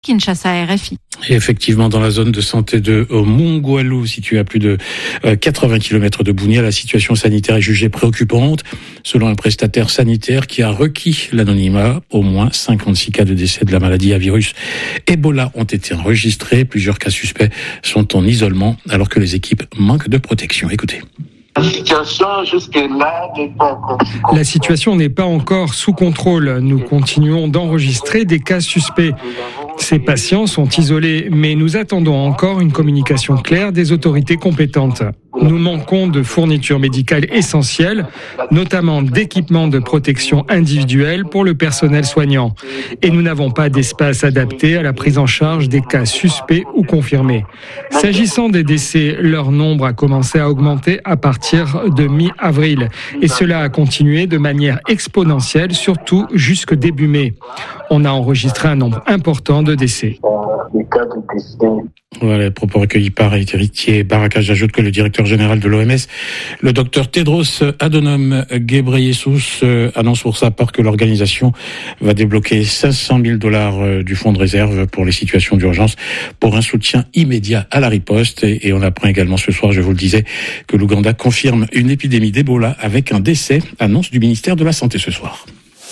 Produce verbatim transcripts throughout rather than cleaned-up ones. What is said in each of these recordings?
Kinshasa, R F I. Et effectivement, dans la zone de santé de Mongoualou, située à plus de quatre-vingts kilomètres de Bunia, la situation sanitaire est jugée préoccupante. Selon un prestataire sanitaire qui a requis l'anonymat, au moins cinquante-six cas de décès de la maladie à virus Ebola ont été enregistrés. Plusieurs cas suspects sont en isolement, alors que les équipes manquent de protection. Écoutez. La situation jusque-là n'est pas encore sous contrôle. La situation n'est pas encore sous contrôle. Nous continuons d'enregistrer des cas suspects. Ces patients sont isolés, mais nous attendons encore une communication claire des autorités compétentes. Nous manquons de fournitures médicales essentielles, notamment d'équipements de protection individuelle pour le personnel soignant. Et nous n'avons pas d'espace adapté à la prise en charge des cas suspects ou confirmés. S'agissant des décès, leur nombre a commencé à augmenter à partir de mi-avril. Et cela a continué de manière exponentielle, surtout jusque début mai. On a enregistré un nombre important de décès. Voilà, les propos recueillis par Héritier Baraka. J'ajoute que le directeur général de l'O M S, le docteur Tedros Adhanom Ghebreyesus, annonce pour sa part que l'organisation va débloquer cinq cent mille dollars du fonds de réserve pour les situations d'urgence pour un soutien immédiat à la riposte. Et, et on apprend également ce soir, je vous le disais, que l'Ouganda confirme une épidémie d'Ebola avec un décès, annonce du ministère de la Santé ce soir.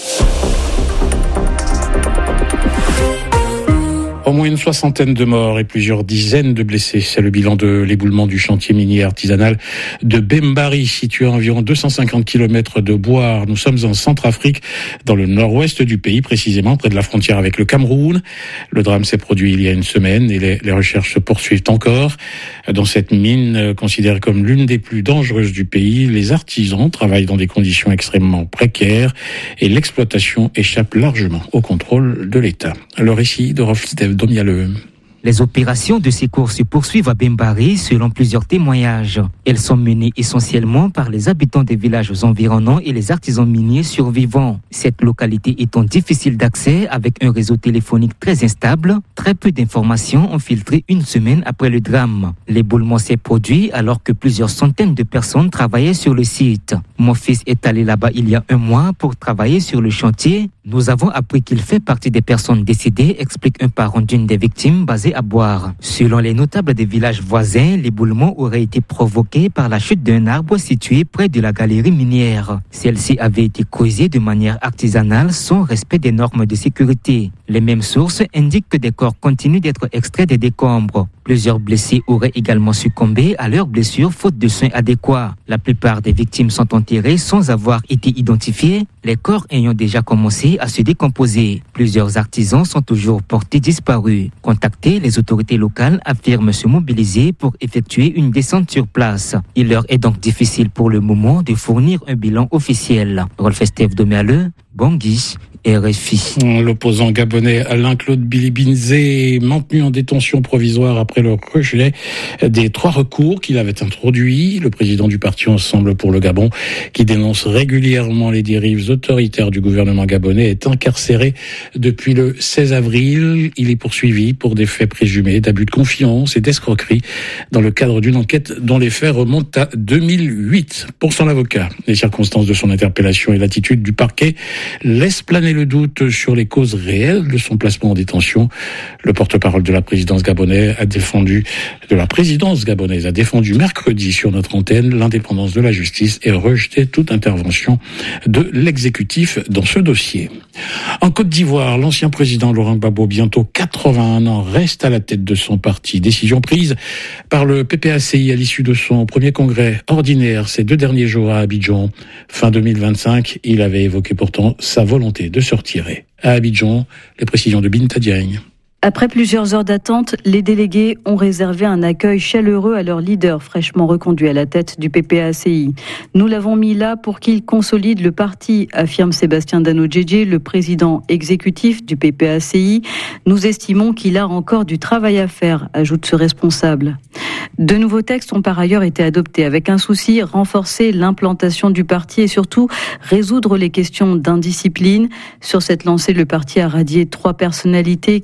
Au moins une soixantaine de morts et plusieurs dizaines de blessés. C'est le bilan de l'éboulement du chantier minier artisanal de Bembari, situé à environ deux cent cinquante kilomètres de Bouar. Nous sommes en Centrafrique, dans le nord-ouest du pays, précisément près de la frontière avec le Cameroun. Le drame s'est produit il y a une semaine et les, les recherches se poursuivent encore. Dans cette mine, considérée comme l'une des plus dangereuses du pays, les artisans travaillent dans des conditions extrêmement précaires et l'exploitation échappe largement au contrôle de l'État. Le récit de Rolf Steve Domialeux. Les opérations de secours se poursuivent à Bembari selon plusieurs témoignages. Elles sont menées essentiellement par les habitants des villages environnants et les artisans miniers survivants. Cette localité étant difficile d'accès avec un réseau téléphonique très instable, très peu d'informations ont filtré une semaine après le drame. L'éboulement s'est produit alors que plusieurs centaines de personnes travaillaient sur le site. Mon fils est allé là-bas il y a un mois pour travailler sur le chantier. Nous avons appris qu'il fait partie des personnes décédées, explique un parent d'une des victimes basée à Boire. Selon les notables des villages voisins, l'éboulement aurait été provoqué par la chute d'un arbre situé près de la galerie minière. Celle-ci avait été creusée de manière artisanale sans respect des normes de sécurité. Les mêmes sources indiquent que des corps continuent d'être extraits des décombres. Plusieurs blessés auraient également succombé à leurs blessures faute de soins adéquats. La plupart des victimes sont enterrées sans avoir été identifiées, les corps ayant déjà commencé à se décomposer. Plusieurs artisans sont toujours portés disparus. Contactés, les autorités locales affirment se mobiliser pour effectuer une descente sur place. Il leur est donc difficile pour le moment de fournir un bilan officiel. Rolf Steve Domialeux, Bangui, R F I. L'opposant gabonais Alain-Claude Bilibinzé, maintenu en détention provisoire après le rejet des trois recours qu'il avait introduits. Le président du parti Ensemble pour le Gabon, qui dénonce régulièrement les dérives autoritaires du gouvernement gabonais, est incarcéré depuis le seize avril. Il est poursuivi pour des faits présumés d'abus de confiance et d'escroquerie dans le cadre d'une enquête dont les faits remontent à deux mille huit. Pour son avocat, les circonstances de son interpellation et l'attitude du parquet laissent planer le doute sur les causes réelles de son placement en détention. Le porte-parole de la présidence gabonaise a défendu, de la présidence gabonaise a défendu mercredi sur notre antenne l'indépendance de la justice et rejeté toute intervention de l'exécutif dans ce dossier. En Côte d'Ivoire, l'ancien président Laurent Gbagbo, bientôt quatre-vingt-un ans, reste à la tête de son parti. Décision prise par le P P A C I à l'issue de son premier congrès ordinaire ces deux derniers jours à Abidjan. Fin deux mille vingt-cinq, il avait évoqué pourtant sa volonté de se retirer. À Abidjan, les précisions de Binta Diagne. Après plusieurs heures d'attente, les délégués ont réservé un accueil chaleureux à leur leader fraîchement reconduit à la tête du P P A C I. Nous l'avons mis là pour qu'il consolide le parti, affirme Sébastien Dano-Djedje, le président exécutif du P P A C I. Nous estimons qu'il a encore du travail à faire, ajoute ce responsable. De nouveaux textes ont par ailleurs été adoptés avec un souci, renforcer l'implantation du parti et surtout résoudre les questions d'indiscipline. Sur cette lancée, le parti a radié trois personnalités qui ont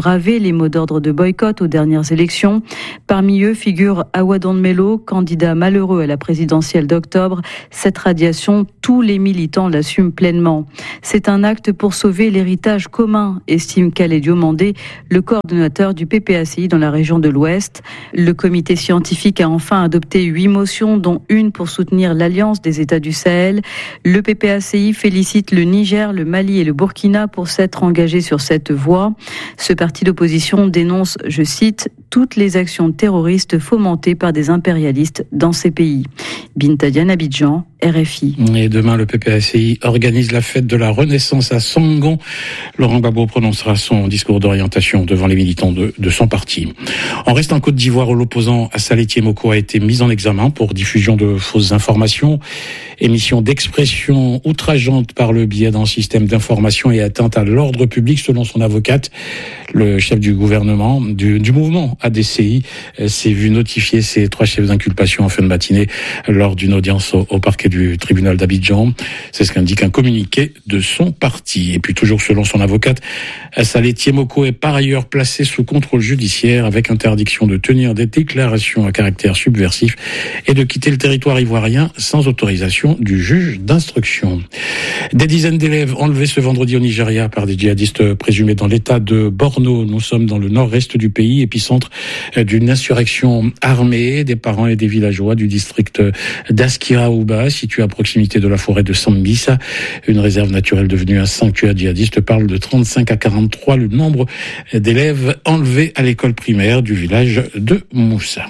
bravé les mots d'ordre de boycott aux dernières élections. Parmi eux figure Awadon Melo, candidat malheureux à la présidentielle d'octobre. Cette radiation, tous les militants l'assument pleinement. C'est un acte pour sauver l'héritage commun, estime Khaled Diomandé, le coordonnateur du P P A C I dans la région de l'Ouest. Le comité scientifique a enfin adopté huit motions, dont une pour soutenir l'Alliance des États du Sahel. Le P P A C I félicite le Niger, le Mali et le Burkina pour s'être engagés sur cette voie. Ce parti d'opposition dénonce, je cite, toutes les actions terroristes fomentées par des impérialistes dans ces pays. Binta Diane, Abidjan, R F I. Et demain, le P P A C I organise la fête de la Renaissance à Sangon. Laurent Gbagbo prononcera son discours d'orientation devant les militants de, de son parti. En reste en Côte d'Ivoire, où l'opposant Assalé Tiemoko a été mis en examen pour diffusion de fausses informations, émission d'expression outrageante par le biais d'un système d'information et atteinte à l'ordre public, selon son avocate. Le chef du gouvernement, du, du mouvement A D C I, s'est vu notifier ces trois chefs d'inculpation en fin de matinée lors d'une audience au, au parquet du tribunal d'Abidjan. C'est ce qu'indique un communiqué de son parti. Et puis toujours selon son avocate, Assalé Tiemoko est par ailleurs placé sous contrôle judiciaire avec interdiction de tenir des déclarations à caractère subversif et de quitter le territoire ivoirien sans autorisation du juge d'instruction. Des dizaines d'élèves enlevés ce vendredi au Nigeria par des djihadistes présumés dans l'état de Borno. Nous sommes dans le nord-est du pays, épicentre d'une insurrection armée. Des parents et des villageois du district d'Askira-Ouba, situé à proximité de la forêt de Sambisa, une réserve naturelle devenue un sanctuaire djihadiste, parle de trente-cinq à quarante-trois le nombre d'élèves enlevés à l'école primaire du village de Moussa.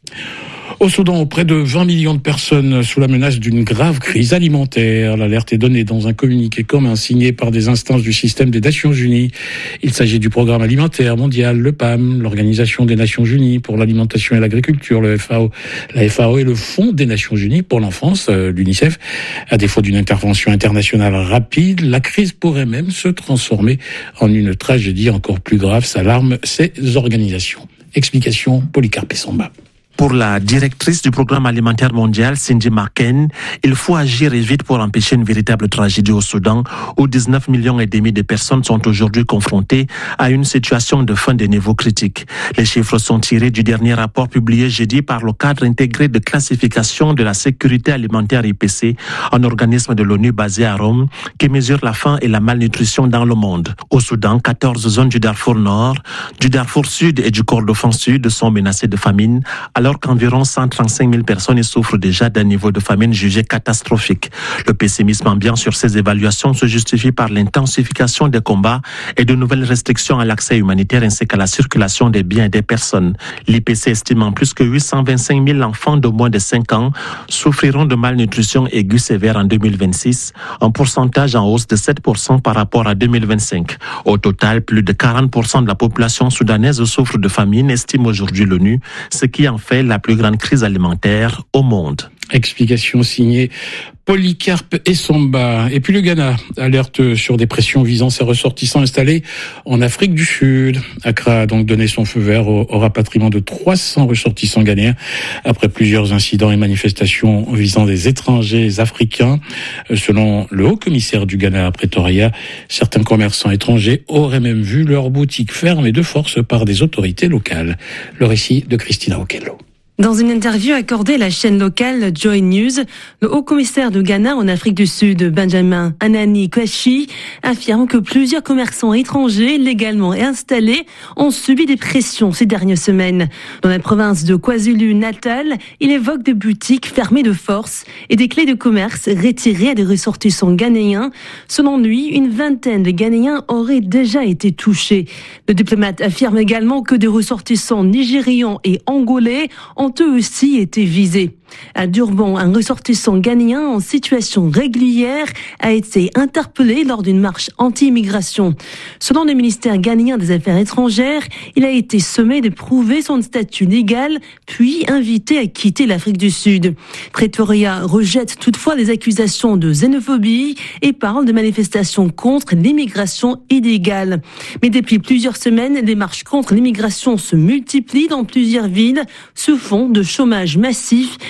Au Soudan, près de vingt millions de personnes sous la menace d'une grave crise alimentaire. L'alerte est donnée dans un communiqué commun signé par des instances du système des Nations Unies. Il s'agit du Programme alimentaire mondial, le P A M, l'Organisation des Nations Unies pour l'alimentation et l'agriculture, le F A O, la F A O et le Fonds des Nations Unies pour l'enfance, l'UNICEF. À défaut d'une intervention internationale rapide, la crise pourrait même se transformer en une tragédie encore plus grave, s'alarment ces organisations. Explication, Polycarpe Samba. Pour la directrice du Programme alimentaire mondial, Cindy Marken, il faut agir et vite pour empêcher une véritable tragédie au Soudan, où dix-neuf millions et demi de personnes sont aujourd'hui confrontées à une situation de faim de niveau critique. Les chiffres sont tirés du dernier rapport publié jeudi par le cadre intégré de classification de la sécurité alimentaire I P C, un organisme de l'ONU basé à Rome qui mesure la faim et la malnutrition dans le monde. Au Soudan, quatorze zones du Darfour Nord, du Darfour Sud et du Kordofan Sud sont menacées de famine, alors qu'environ cent trente-cinq mille personnes y souffrent déjà d'un niveau de famine jugé catastrophique. Le pessimisme ambiant sur ces évaluations se justifie par l'intensification des combats et de nouvelles restrictions à l'accès humanitaire ainsi qu'à la circulation des biens et des personnes. L'I P C estime en plus que huit cent vingt-cinq mille enfants de moins de cinq ans souffriront de malnutrition aiguë sévère en deux mille vingt-six, un pourcentage en hausse de sept pour cent par rapport à deux mille vingt-cinq. Au total, plus de quarante pour cent de la population soudanaise souffre de famine, estime aujourd'hui l'ONU, ce qui en fait la plus grande crise alimentaire au monde. Explication signée Polycarpe et Samba. Et puis le Ghana alerte sur des pressions visant ses ressortissants installés en Afrique du Sud. Accra a donc donné son feu vert au, au rapatriement de trois cents ressortissants ghanéens après plusieurs incidents et manifestations visant des étrangers africains. Selon le haut-commissaire du Ghana à Pretoria, certains commerçants étrangers auraient même vu leurs boutiques fermées de force par des autorités locales. Le récit de Christina Okello. Dans une interview accordée à la chaîne locale Joy News, le haut-commissaire de Ghana en Afrique du Sud, Benjamin Anani Kwashi, affirme que plusieurs commerçants étrangers légalement installés ont subi des pressions ces dernières semaines. Dans la province de KwaZulu-Natal, il évoque des boutiques fermées de force et des clés de commerce retirées à des ressortissants ghanéens. Selon lui, une vingtaine de Ghanéens auraient déjà été touchés. Le diplomate affirme également que des ressortissants nigérians et angolais ont eux aussi été visés. À Durban, un ressortissant ghanéen en situation régulière a été interpellé lors d'une marche anti-immigration. Selon le ministère ghanéen des Affaires étrangères, il a été sommé de prouver son statut légal, puis invité à quitter l'Afrique du Sud. Pretoria rejette toutefois les accusations de xénophobie et parle de manifestations contre l'immigration illégale. Mais depuis plusieurs semaines, les marches contre l'immigration se multiplient dans plusieurs villes, sous fond de chômage massif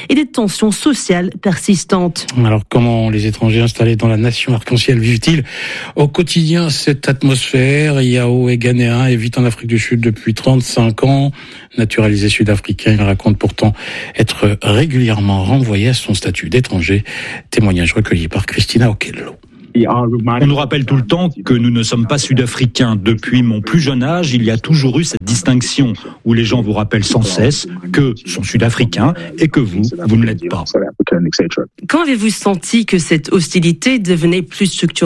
et des tensions sociales persistantes. Alors comment les étrangers installés dans la nation arc-en-ciel vivent-ils au quotidien cette atmosphère? Yao est ghanéen et vit en Afrique du Sud depuis trente-cinq ans. Naturalisé sud-africain, il raconte pourtant être régulièrement renvoyé à son statut d'étranger. Témoignage recueilli par Christina Okello. On nous rappelle tout le temps que nous ne sommes pas sud-africains. Depuis mon plus jeune âge, il y a toujours eu cette distinction où les gens vous rappellent sans cesse que sont sud-africains et que vous, vous ne l'êtes pas. Quand avez-vous senti que cette hostilité devenait plus structurelle ?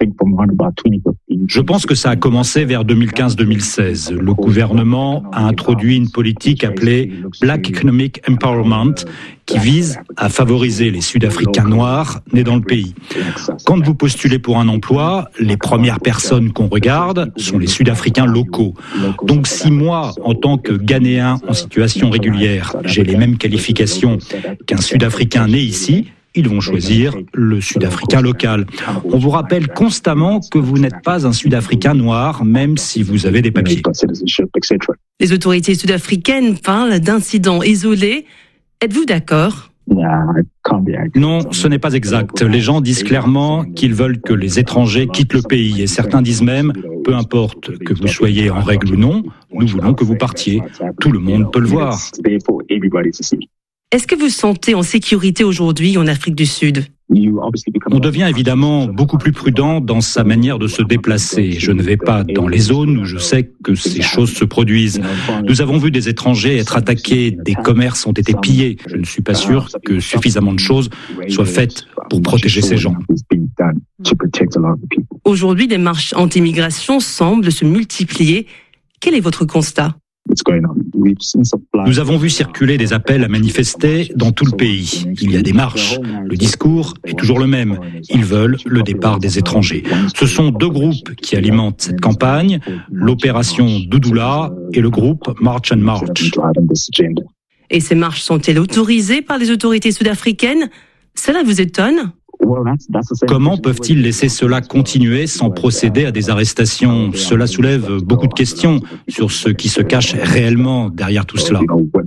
Je pense que ça a commencé vers deux mille quinze deux mille seize. Le gouvernement a introduit une politique appelée Black Economic Empowerment qui vise à favoriser les Sud-Africains noirs nés dans le pays. Quand vous postulez pour un emploi, les premières personnes qu'on regarde sont les Sud-Africains locaux. Donc si moi, en tant que Ghanéen en situation régulière, j'ai les mêmes qualifications qu'un Sud-Africain né ici, ils vont choisir le Sud-Africain local. On vous rappelle constamment que vous n'êtes pas un Sud-Africain noir, même si vous avez des papiers. Les autorités sud-africaines parlent d'incidents isolés. Êtes-vous d'accord ? Non, ce n'est pas exact. Les gens disent clairement qu'ils veulent que les étrangers quittent le pays. Et certains disent même, peu importe que vous soyez en règle ou non, nous voulons que vous partiez. Tout le monde peut le voir. Est-ce que vous vous sentez en sécurité aujourd'hui en Afrique du Sud ? On devient évidemment beaucoup plus prudent dans sa manière de se déplacer. Je ne vais pas dans les zones où je sais que ces choses se produisent. Nous avons vu des étrangers être attaqués, des commerces ont été pillés. Je ne suis pas sûr que suffisamment de choses soient faites pour protéger ces gens. Aujourd'hui, les marches anti-immigration semblent se multiplier. Quel est votre constat ? Nous avons vu circuler des appels à manifester dans tout le pays. Il y a des marches. Le discours est toujours le même. Ils veulent le départ des étrangers. Ce sont deux groupes qui alimentent cette campagne, l'opération Doudoula et le groupe March and March. Et ces marches sont-elles autorisées par les autorités sud-africaines ? Cela vous étonne ? Comment peuvent-ils laisser cela continuer sans procéder à des arrestations ? Cela soulève beaucoup de questions sur ce qui se cache réellement derrière tout cela.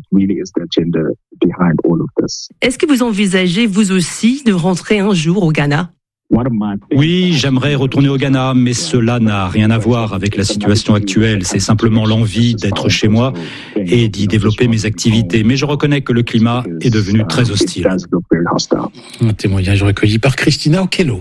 Est-ce que vous envisagez, vous aussi, de rentrer un jour au Ghana ? Oui, j'aimerais retourner au Ghana, mais cela n'a rien à voir avec la situation actuelle. C'est simplement l'envie d'être chez moi et d'y développer mes activités. Mais je reconnais que le climat est devenu très hostile. Un témoignage recueilli par Christina Okello.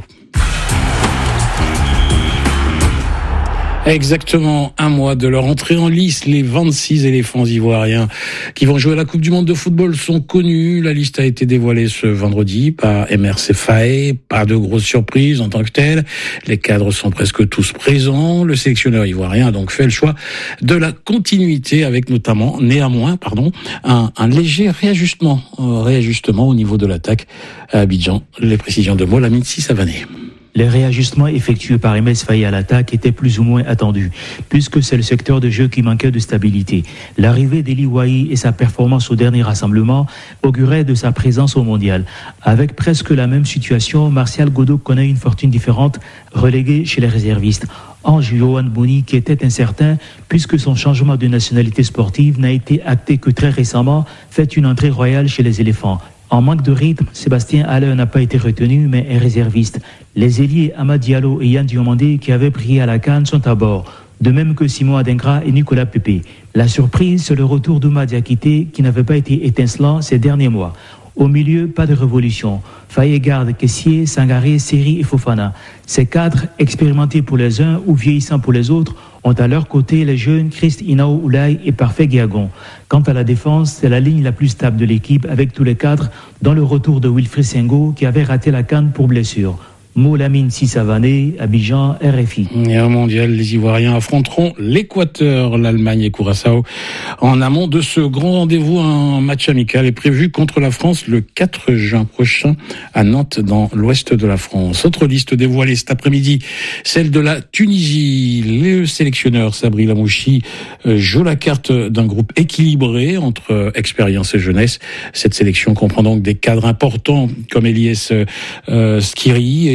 Exactement un mois de leur entrée en lice, les vingt-six éléphants ivoiriens qui vont jouer à la Coupe du Monde de football sont connus. La liste a été dévoilée ce vendredi par M R C F A E. Pas de grosse surprise en tant que telle. Les cadres sont presque tous présents. Le sélectionneur ivoirien a donc fait le choix de la continuité avec notamment, néanmoins, pardon, un, un léger réajustement, euh, réajustement au niveau de l'attaque à Abidjan. Les précisions de Molamine Sissavané. Les réajustements effectués par M S F A E à l'attaque étaient plus ou moins attendus, puisque c'est le secteur de jeu qui manquait de stabilité. L'arrivée d'Eli Wahi et sa performance au dernier rassemblement auguraient de sa présence au mondial. Avec presque la même situation, Martial Godot connaît une fortune différente, relégué chez les réservistes. Ange Yohan Boni, qui était incertain, puisque son changement de nationalité sportive n'a été acté que très récemment, fait une entrée royale chez les éléphants. En manque de rythme, Sébastien Haller n'a pas été retenu, mais est réserviste. Les ailiers Amad Diallo et Yann Diomandé, qui avaient brillé à la CAN, sont à bord. De même que Simon Adingra et Nicolas Pepe. La surprise, c'est le retour d'Ouma Diakité, qui n'avait pas été étincelant ces derniers mois. Au milieu, pas de révolution. Faye garde Kessier, Sangaré, Seri et Fofana. Ces cadres, expérimentés pour les uns ou vieillissants pour les autres, ont à leur côté les jeunes Christ Inao Oulay et Parfait Guiagon. Quant à la défense, c'est la ligne la plus stable de l'équipe avec tous les cadres, dont le retour de Wilfried Sengo qui avait raté la CAN pour blessure. Molamine Sissavané, Abidjan, R F I. Et au mondial, les Ivoiriens affronteront l'Équateur, l'Allemagne et Curaçao. En amont de ce grand rendez-vous, un match amical est prévu contre la France le quatre juin prochain à Nantes, dans l'ouest de la France. Autre liste dévoilée cet après-midi, celle de la Tunisie. Le sélectionneur Sabri Lamouchi joue la carte d'un groupe équilibré entre expérience et jeunesse. Cette sélection comprend donc des cadres importants comme Eliès euh, Skiri et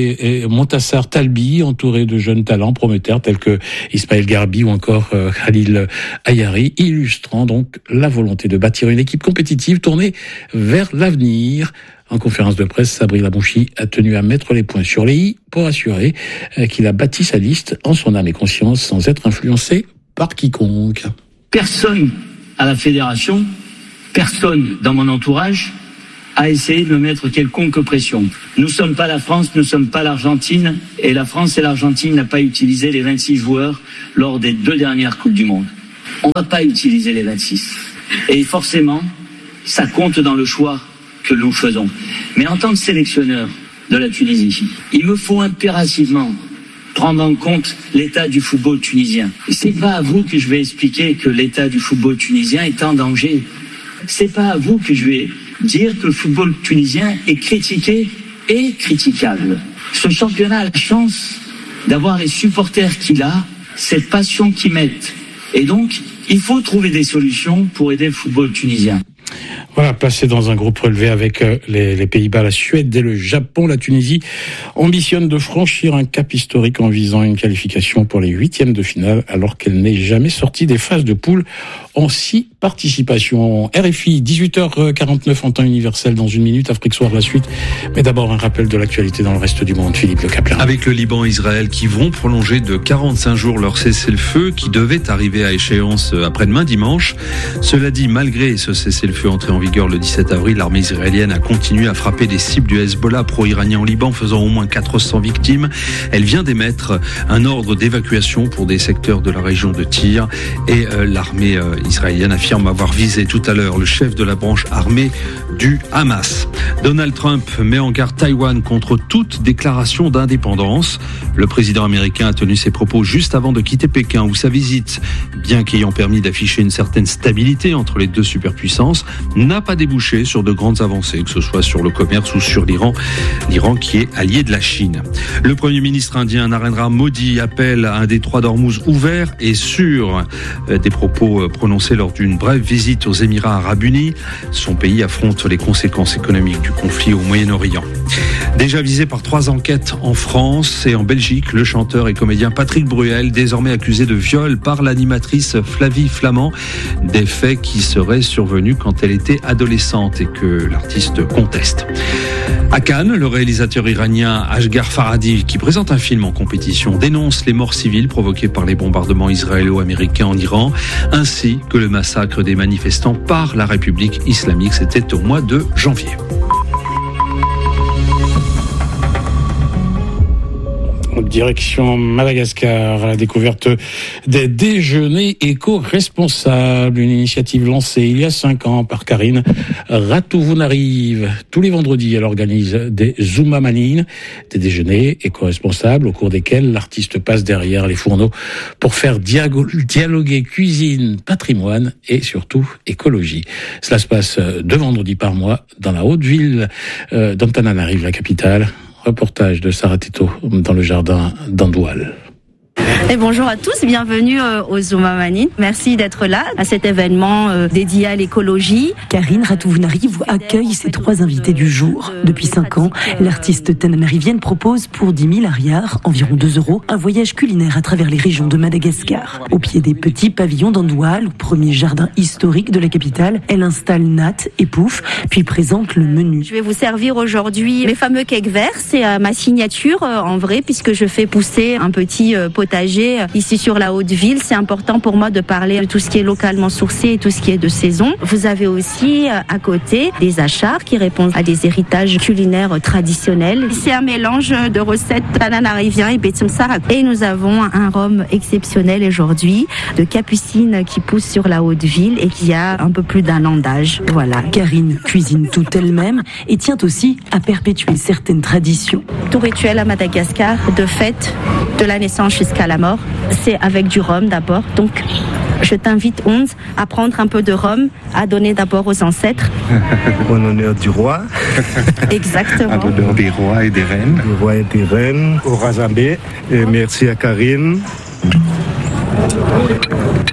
et, et Montassar Talbi, entouré de jeunes talents prometteurs tels que Ismaël Garbi ou encore euh, Khalil Ayari, illustrant donc la volonté de bâtir une équipe compétitive tournée vers l'avenir. En conférence de presse, Sabri Labouchi a tenu à mettre les points sur les i pour assurer qu'il a bâti sa liste en son âme et conscience sans être influencé par quiconque. Personne à la fédération, personne dans mon entourage a essayé de me mettre quelconque pression. Nous ne sommes pas la France, nous ne sommes pas l'Argentine, et la France et l'Argentine n'ont pas utilisé les vingt-six joueurs lors des deux dernières Coupes du Monde. On ne va pas utiliser les vingt-six. Et forcément, ça compte dans le choix que nous faisons. Mais en tant que sélectionneur de la Tunisie, il me faut impérativement prendre en compte l'état du football tunisien. C'est pas à vous que je vais expliquer que l'état du football tunisien est en danger. C'est pas à vous que je vais dire que le football tunisien est critiqué et critiquable. Ce championnat a la chance d'avoir les supporters qu'il a, cette passion qu'ils mettent. Et donc, il faut trouver des solutions pour aider le football tunisien. Voilà, placé dans un groupe relevé avec les, les Pays-Bas, la Suède et le Japon, la Tunisie ambitionne de franchir un cap historique en visant une qualification pour les huitièmes de finale, alors qu'elle n'est jamais sortie des phases de poule en six participations. R F I, dix-huit heures quarante-neuf en temps universel, dans une minute, Afrique Soir la suite. Mais d'abord, un rappel de l'actualité dans le reste du monde. Philippe Le Caplin. Avec le Liban et Israël qui vont prolonger de quarante-cinq jours leur cessez-le-feu qui devait arriver à échéance après-demain dimanche. Cela dit, malgré ce cessez-le-feu entré en vigueur le dix-sept avril, l'armée israélienne a continué à frapper des cibles du Hezbollah pro-iranien en Liban, faisant au moins quatre cents victimes. Elle vient d'émettre un ordre d'évacuation pour des secteurs de la région de Tyr et euh, l'armée euh, israélienne affirme avoir visé tout à l'heure le chef de la branche armée du Hamas. Donald Trump met en garde Taïwan contre toute déclaration d'indépendance. Le président américain a tenu ses propos juste avant de quitter Pékin, où sa visite, bien qu'ayant permis d'afficher une certaine stabilité entre les deux superpuissances, n'a pas débouché sur de grandes avancées, que ce soit sur le commerce ou sur l'Iran, l'Iran qui est allié de la Chine. Le Premier ministre indien Narendra Modi appelle à un détroit d'Ormuz ouvert et sûr, des propos prononcés lors d'une brève visite aux Émirats arabes unis. Son pays affronte les conséquences économiques du conflit au Moyen-Orient. Déjà visé par trois enquêtes en France et en Belgique, le chanteur et comédien Patrick Bruel, désormais accusé de viol par l'animatrice Flavie Flament, des faits qui seraient survenus quand elle était adolescente et que l'artiste conteste. À Cannes, le réalisateur iranien Asghar Farhadi, qui présente un film en compétition, dénonce les morts civiles provoquées par les bombardements israélo-américains en Iran, ainsi que le massacre des manifestants par la République islamique. C'était au mois de janvier. Direction Madagascar, à la découverte des déjeuners éco-responsables, une initiative lancée il y a cinq ans par Karine Ratouvunarive. Tous les vendredis, elle organise des Zoumamanines, des déjeuners éco-responsables au cours desquels l'artiste passe derrière les fourneaux pour faire dialoguer cuisine, patrimoine et surtout écologie. Cela se passe deux vendredis par mois dans la haute ville euh, d'Antananarive, la capitale. Reportage de Sarah Tito dans le jardin d'Andoual. Et bonjour à tous, bienvenue aux Zoumamanines. Merci d'être là à cet événement euh, dédié à l'écologie. Karine Ratouvunarive accueille ses trois invités du jour. Depuis cinq ans, l'artiste tananarivienne propose pour dix mille ariars, environ deux euros, un voyage culinaire à travers les régions de Madagascar. Au pied des petits pavillons d'Andoual, premier jardin historique de la capitale, elle installe natte et pouf, puis présente le menu. Je vais vous servir aujourd'hui mes fameux cakes verts. C'est euh, ma signature euh, en vrai, puisque je fais pousser un petit euh, potager ici sur la Haute-Ville. C'est important pour moi de parler de tout ce qui est localement sourcé et tout ce qui est de saison. Vous avez aussi à côté des achars qui répondent à des héritages culinaires traditionnels. C'est un mélange de recettes tananarivien et betumsara. Et nous avons un rhum exceptionnel aujourd'hui de Capucine qui pousse sur la Haute-Ville et qui a un peu plus d'un an d'âge. Voilà. Karine cuisine tout elle-même et tient aussi à perpétuer certaines traditions. Tout rituel à Madagascar, de fête de la naissance jusqu'à la mort, c'est avec du rhum d'abord. Donc, je t'invite, Onze, à prendre un peu de rhum, à donner d'abord aux ancêtres. En honneur du roi. Exactement. En honneur des rois et des reines. Des rois et des reines. Au Razambé. Et merci à Karine.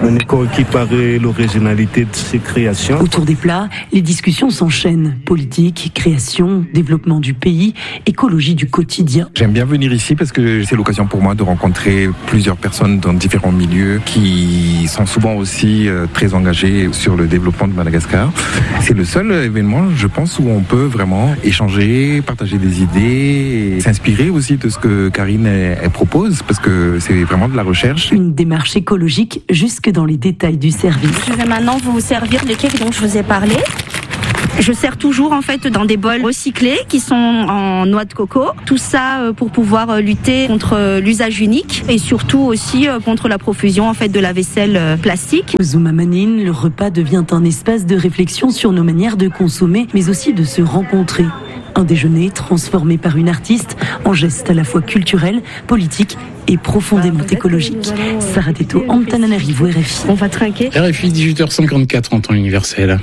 un école qui paraît l'originalité de ses créations. Autour des plats, les discussions s'enchaînent. Politique, création, développement du pays, écologie du quotidien. J'aime bien venir ici parce que c'est l'occasion pour moi de rencontrer plusieurs personnes dans différents milieux qui sont souvent aussi euh, très engagées sur le développement de Madagascar. C'est le seul événement, je pense, où on peut vraiment échanger, partager des idées, et s'inspirer aussi de ce que Karine elle, elle propose, parce que c'est vraiment de la recherche. Une démarche écologique jusque dans les détails du service. Je vais maintenant vous servir les cakes dont je vous ai parlé. Je sers toujours en fait dans des bols recyclés qui sont en noix de coco. Tout ça pour pouvoir lutter contre l'usage unique et surtout aussi contre la profusion en fait de la vaisselle plastique. Zuma Manine, le repas devient un espace de réflexion sur nos manières de consommer, mais aussi de se rencontrer. Un déjeuner transformé par une artiste en geste à la fois culturel, politique et profondément écologique. Sarah Teto, Antananarivo, R F I. On va trinquer. R F I, dix-huit heures cinquante-quatre en temps universel.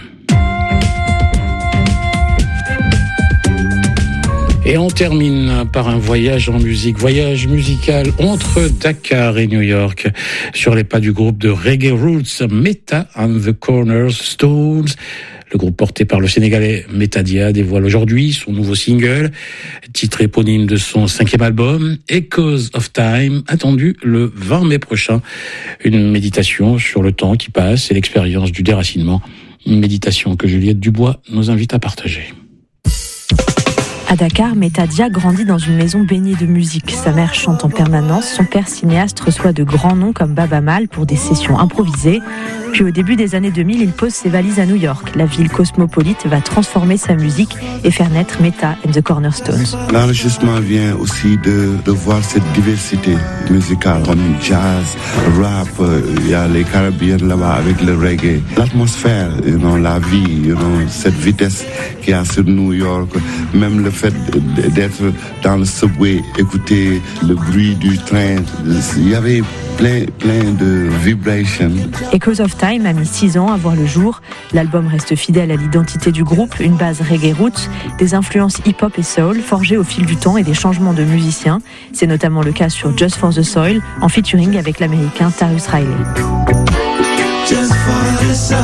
Et on termine par un voyage en musique, voyage musical entre Dakar et New York, sur les pas du groupe de reggae roots Meta and the Cornerstones. Le groupe porté par le Sénégalais Metadia dévoile aujourd'hui son nouveau single, titre éponyme de son cinquième album, Echoes of Time, attendu le vingt mai prochain. Une méditation sur le temps qui passe et l'expérience du déracinement. Une méditation que Juliette Dubois nous invite à partager. À Dakar, Metadia grandit dans une maison baignée de musique. Sa mère chante en permanence, son père cinéaste reçoit de grands noms comme Baba Mal pour des sessions improvisées. Puis au début des années deux mille, il pose ses valises à New York. La ville cosmopolite va transformer sa musique et faire naître Meta and the Cornerstones. L'enrichissement vient aussi de, de voir cette diversité musicale comme jazz, rap, il y a les Caribéens là-bas avec le reggae. L'atmosphère, you know, la vie, you know, cette vitesse qu'il y a sur New York, même le fait d'être dans le subway, écouter le bruit du train, il y avait plein, plein de vibrations. Echoes of Time a mis six ans à voir le jour. L'album reste fidèle à l'identité du groupe, une base reggae roots, des influences hip-hop et soul forgées au fil du temps et des changements de musiciens. C'est notamment le cas sur Just for the Soil, en featuring avec l'américain Tarrus Riley. Just for the soil.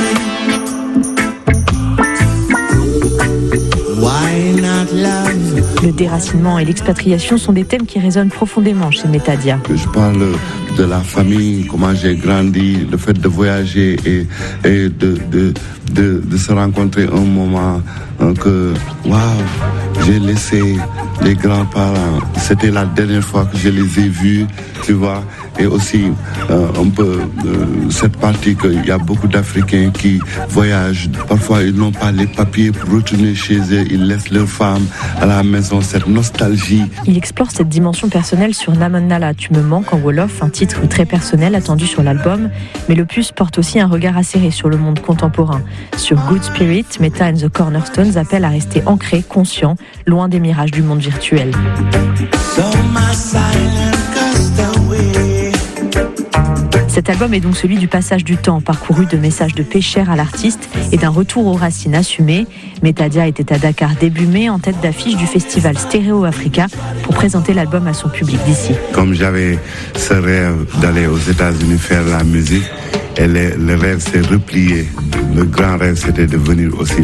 Why not love? Le déracinement et l'expatriation sont des thèmes qui résonnent profondément chez Metadia. Je parle de la famille, comment j'ai grandi, le fait de voyager et, et de, de, de, de se rencontrer un moment que, waouh, j'ai laissé les grands-parents. C'était la dernière fois que je les ai vus, tu vois. Et aussi, euh, un peu, euh, cette partie qu'il y a beaucoup d'Africains qui voyagent. Parfois, ils n'ont pas les papiers pour retourner chez eux. Ils laissent leurs femmes à la maison, cette nostalgie. Il explore cette dimension personnelle sur Naman Nala, Tu me manques en Wolof, un titre très personnel attendu sur l'album. Mais l'opus porte aussi un regard acéré sur le monde contemporain. Sur Good Spirit, Meta and the Cornerstones appelle à rester ancré, conscient, loin des mirages du monde virtuel. So my silent castaway. Cet album est donc celui du passage du temps, parcouru de messages de paix chers à l'artiste et d'un retour aux racines assumées. Metadia était à Dakar début mai, en tête d'affiche du festival Stéréo Africa, pour présenter l'album à son public d'ici. Comme j'avais ce rêve d'aller aux États-Unis faire la musique, et le, le rêve s'est replié. Le grand rêve, c'était de venir aussi